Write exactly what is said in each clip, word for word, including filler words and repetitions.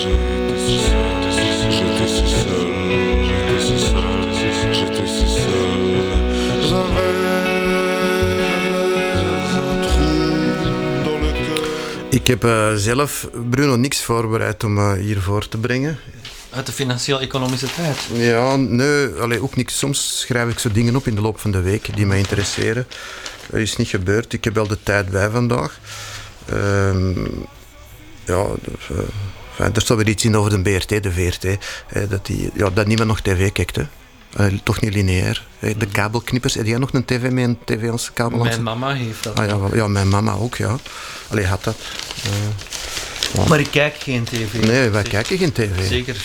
Ik heb uh, zelf, Bruno, niks voorbereid om uh, hier voor te brengen. Uit de financieel-economische tijd? Ja, nee, allee, ook niks. Soms schrijf ik zo dingen op in de loop van de week die mij interesseren. Dat is niet gebeurd. Ik heb wel de tijd bij vandaag. Uh, ja, uh, enfin, er staat weer iets in over de B R T, de V R T. Eh, dat, die, ja, dat niemand nog tv kijkt, hè. Uh, toch niet lineair. Uh, de kabelknippers. Heb jij nog een tv met een tv als kabel? Mijn mama heeft dat. Ah, ja, wel, ja, mijn mama ook, ja. Allee, had dat. Uh, ja. Maar ik kijk geen tv. Nee, wij Zeker. kijken geen tv. Zeker.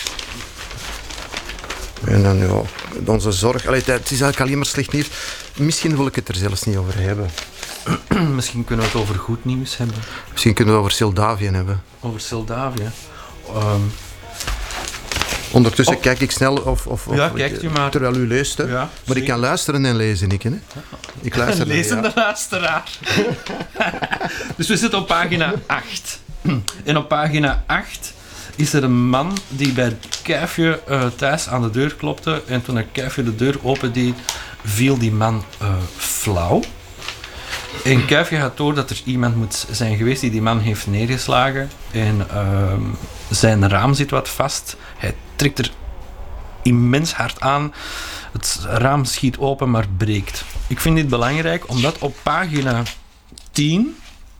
En dan, ja, onze zorg. Allee, het is eigenlijk alleen maar slecht nieuws. Misschien wil ik het er zelfs niet over hebben. Misschien kunnen we het over goed nieuws hebben. Misschien kunnen we het over Moldavië hebben. Over Moldavië? Um, Ondertussen oh. kijk ik snel of, of, of ja, kijkt u maar. Terwijl u leest, hè. Ja, maar zeker. Ik kan luisteren en lezen, ik, hè. Ik luister een lezende ja. luisteraar. Dus we zitten op pagina acht. En op pagina acht is er een man die bij Kuifje uh, thuis aan de deur klopte. En toen een Kuifje de deur opendeed, viel die man uh, flauw. En Kuifje gaat door dat er iemand moet zijn geweest die die man heeft neergeslagen. En uh, zijn raam zit wat vast. Hij trekt er immens hard aan. Het raam schiet open, maar breekt. Ik vind dit belangrijk, omdat op pagina tien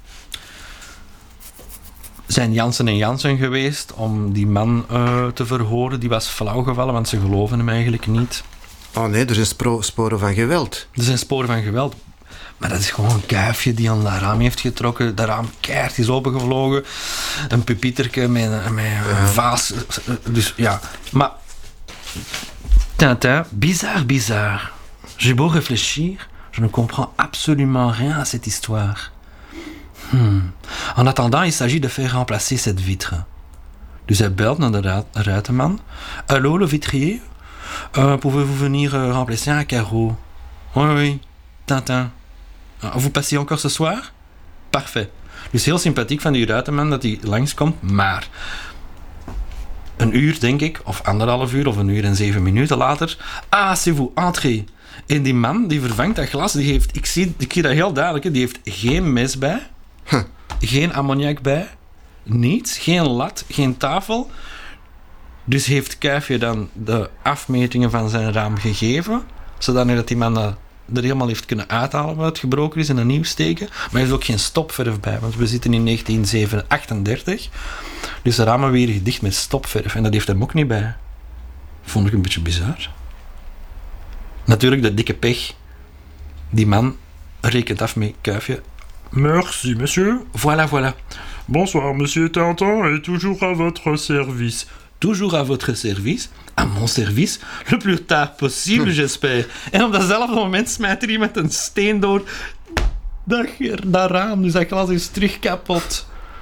zijn Jansen en Jansen geweest om die man uh, te verhoren. Die was flauw gevallen, want ze geloven hem eigenlijk niet. Oh nee, er zijn spro- sporen van geweld. Er zijn sporen van geweld. Maar dat is gewoon een Kuifje die aan dat raam heeft getrokken. Dat raam keihard is opengevlogen. Een pupieterke met, met een ja. vaas. Dus ja. Maar... Tintin, bizarre, bizarre. J'ai beau réfléchir, je ne comprends absolument rien à cette histoire. Hmm. En attendant, il s'agit de faire remplacer cette vitre. Dus hij belt naar de ru- ruitenman. Allô, le vitrier? Uh, pouvez-vous venir uh, remplacer un carreau? Oui, oui. Tintin. Uh, vous passez encore ce soir? Parfait. Dus heel sympathiek van die ruitenman dat hij langskomt, maar een uur, denk ik, of anderhalf uur, of een uur en zeven minuten later. Ah, c'est vous, entrez. En die man, die vervangt dat glas, die heeft, ik zie, ik zie dat heel duidelijk, die heeft geen mes bij, huh. geen ammoniak bij, niets, geen lat, geen tafel. Dus heeft Kuifje dan de afmetingen van zijn raam gegeven, zodat die man dat er helemaal heeft kunnen uithalen wat het gebroken is en een nieuw steken. Maar hij heeft ook geen stopverf bij, want we zitten in negentien achtendertig. Dus de ramen weer gedicht met stopverf. En dat heeft hem ook niet bij. Vond ik een beetje bizar. Natuurlijk de dikke pech. Die man rekent af met Kuifje. Merci, monsieur. Voilà, voilà. Bonsoir, monsieur Tintin, et toujours à votre service. Toujours à votre service. À mon service. Le plus tard possible, j'espère. En op datzelfde moment smijt er iemand een steen door dat, dat raam. Dus dat glas is terug kapot.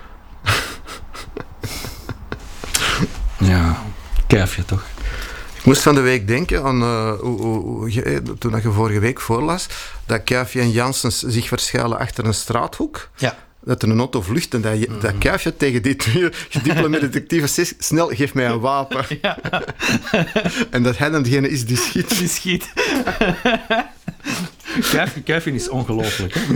Ja, Kuifje toch. Ik moest van de week denken aan, uh, hoe, hoe, hoe, toen je vorige week voorlas, dat Kuifje en Janssens zich verschuilen achter een straathoek. Ja. Dat er een auto vlucht en dat, je, mm. dat Kuifje tegen die twee gediplomeerde detectives zegt, snel, geef mij een wapen. Ja. En dat hij dan degene is die schiet. Die schiet. Kuifje, Kuifje is ongelooflijk, hè?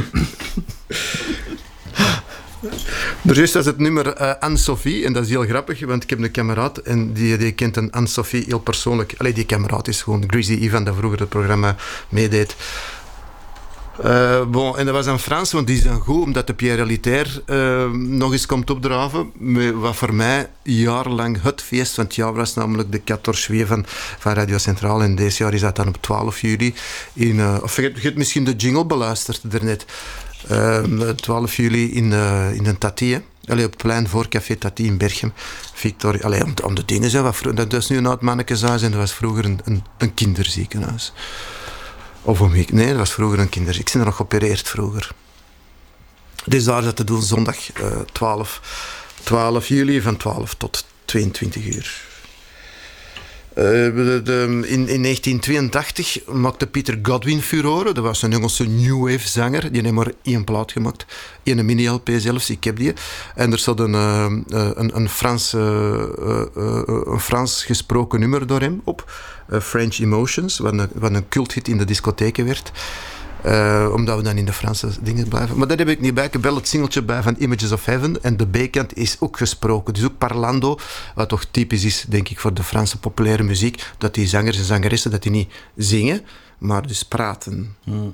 Dus eerst was het nummer uh, Anne-Sophie, en dat is heel grappig, want ik heb een kameraad en die, die kent een Anne-Sophie heel persoonlijk. Allee, die kameraad is gewoon Greasy Ivan, dat vroeger het programma meedeed. Uh, bon, en dat was een Frans, want die is dan goed, omdat de Pierre Elitaire uh, nog eens komt opdraven. Met wat voor mij jarenlang het feest van het jaar was, namelijk de veertien juillet van, van Radio Centraal. En deze jaar is dat dan op twaalf juli. In, uh, of je hebt misschien de jingle beluisterd daarnet. Uh, twaalf juli in, uh, in een Tati, hè. Allee, op het plein voor Café Tati in Berchem. Victoria, allee, om, om de dingen zijn. Wat, dat is nu een oud mannekeshuis en dat was vroeger een, een, een kinderziekenhuis. Of een week. Nee, dat was vroeger een kinderziekenhuis. Ik ben er nog geopereerd vroeger. Dus daar zat te doen zondag uh, twaalf juli van twaalf tot tweeëntwintig uur. Uh, de, de, in, in negentien tweeëntachtig maakte Peter Godwin furoren. Dat was een Engelse new wave zanger. Die heeft maar één plaat gemaakt. Eén mini-L P zelfs, ik heb die. En er zat een, uh, een, een, Frans, uh, uh, uh, een Frans gesproken nummer door hem op. Uh, French Emotions, wat een, wat een culthit in de discotheken werd. Uh, omdat we dan in de Franse dingen blijven. Maar daar heb ik niet bij. Ik heb wel het singeltje bij van Images of Heaven. En de B-kant is ook gesproken. Dus ook parlando. Wat toch typisch is, denk ik, voor de Franse populaire muziek. Dat die zangers en zangeressen dat die niet zingen, maar dus praten. Mm.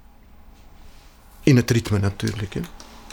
In het ritme natuurlijk. Hè.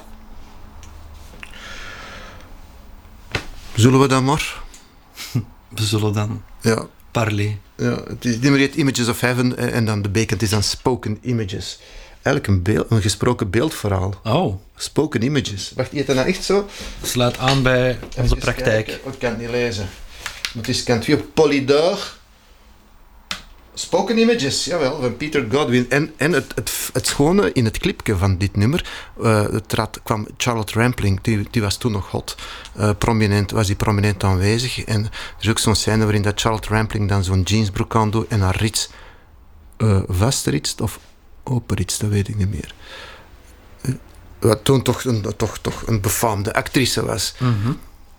Zullen we dan maar? We zullen dan Ja. parler. Ja, het is nummer heet Images of Heaven en dan de B-kant is dan Spoken Images. Eigenlijk een, beeld, een gesproken beeldverhaal. Oh. Spoken Images. Wacht, heet dat nou echt zo? Sluit aan bij onze Even praktijk. kijken. Ik kan het niet lezen. Maar het is kant twee op Polydor. Spoken Images, jawel, van Peter Godwin. En, en het, het, het schone in het clipje van dit nummer, uh, het trad, kwam Charlotte Rampling, die, die was toen nog hot. Uh, prominent, was die prominent aanwezig. En er is ook zo'n scène waarin dat Charlotte Rampling dan zo'n jeansbroek aan doet en haar rits uh, vastritst of openritst, dat weet ik niet meer. Uh, wat toen toch een, toch, toch een befaamde actrice was. Mm-hmm.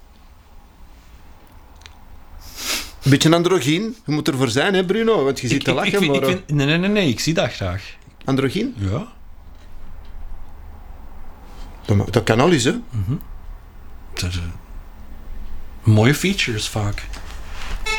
Een beetje androgyn. Je moet ervoor zijn, hè Bruno? Want je Ik, zit te ik, lachen. ik, vind, maar... ik vind, nee, nee, nee, nee, ik zie dat graag. Androgyn? Ja. Dat, mag- dat kan al eens, hè? Mm-hmm. Dat, uh, mooie features vaak.